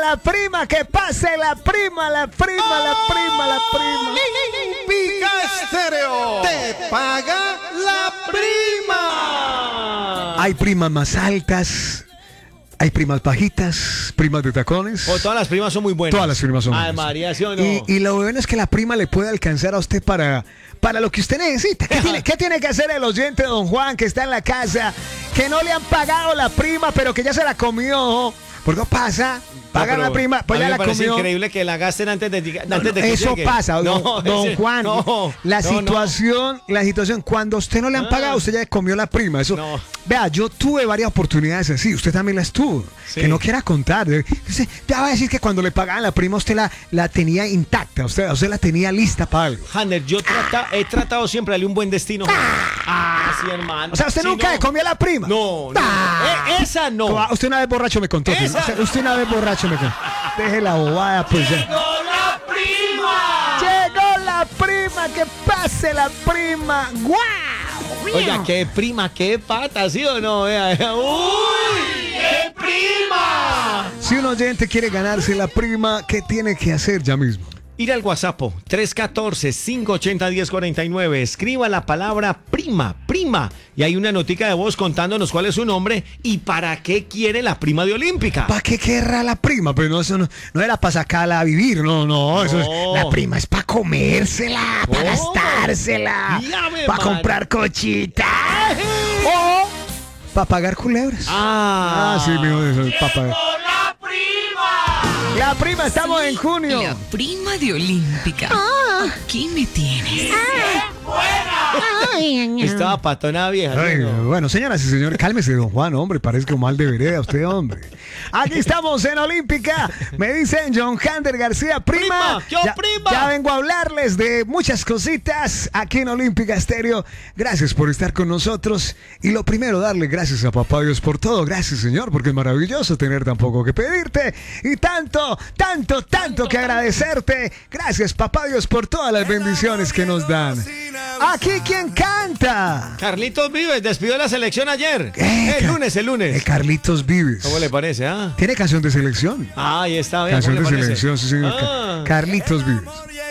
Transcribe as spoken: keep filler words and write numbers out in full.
la prima, que pase la prima, la prima, la prima, la prima. Olímpica Estéreo te paga la prima. Hay primas más altas, hay primas bajitas, primas de tacones. O todas las primas son muy buenas. Todas las primas son Ay, buenas. María, ¿sí o no? Y, y lo bueno es que la prima le puede alcanzar a usted para, para lo que usted necesita. ¿Qué tiene, qué tiene que hacer el oyente Don Juan que está en la casa, que no le han pagado la prima, pero que ya se la comió? Porque no pasa, pagan No, la prima, pues a mí ya me la parece comió. increíble que la gasten antes de, antes No, no, de que eso llegue. pasa, don, No, don ese- Juan. no, la no, no. situación, la situación, cuando a usted no le han Ah. pagado, usted ya comió la prima. Eso, No. vea, yo tuve varias oportunidades así, usted también las tuvo. Sí. Que no quiera contar. eh, dice, Ya va a decir que cuando le pagaban la prima, usted la, la tenía intacta, usted, usted la tenía lista para algo. Hanner, yo trata, he tratado siempre de darle un buen destino. Ah, sí, hermano. O sea, usted Sí, nunca no. le comió la prima. No, no. Ah. Eh, esa no. Como, Usted una vez borracho me contó. Esa- Usted, usted una vez borracho me contó. Deje la bobada, pues ya. la prima! Llegó la prima, que pase la prima. ¡Guau! Oiga, qué prima, qué pata, ¿sí o no? Vea, vea. ¡Uy! ¡Qué prima! Si un oyente quiere ganarse la prima, ¿qué tiene que hacer ya mismo? Ir al WhatsApp tres uno cuatro, cinco ocho cero, uno cero cuatro nueve. Escriba la palabra prima, prima. Y hay una notica de voz contándonos cuál es su nombre y para qué quiere la prima de Olímpica. ¿Para qué querrá la prima? Pero no, eso no, no era para sacarla a vivir, no, no. Eso es- No. la prima es para comérsela, para ¿Cómo? gastársela, Dígame, para man. comprar cochitas o para pagar culebras. Ah, Ah, sí, mijo, eso es para pagar. La prima, estamos en junio. La prima de Olímpica. Aquí me tienes. estaba patona vieja. Ay, ¿no? bueno, señoras y señores, cálmese, don Juan, hombre, parece que mal de vereda usted, hombre. Aquí estamos en Olímpica, me dicen John Hander García, prima. Prima, yo, ya, prima. ya vengo a hablarles de muchas cositas aquí en Olímpica Estéreo. Gracias por estar con nosotros. Y lo primero, darle gracias a Papá Dios por todo. Gracias, Señor, porque es maravilloso tener tan poco que pedirte y tanto, tanto, tanto que agradecerte. Gracias, Papá Dios, por todas las bendiciones que nos dan. Aquí, ¿quién canta? Carlitos Vives despidió la selección ayer. Eh, el Ca- lunes, el Eh, lunes. Carlitos Vives. ¿Cómo le parece, ah? Tiene canción de selección. Ah, ahí está, vea, Canción ¿cómo de le parece? selección, sí, señor. Ah. Ca- Carlitos Vives.